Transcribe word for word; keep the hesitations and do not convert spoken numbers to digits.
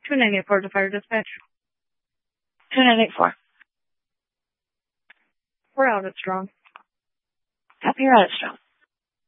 two nine eight four to Fire Dispatch. two nine eight four. We're out at Strong. Copy, you're out at Strong.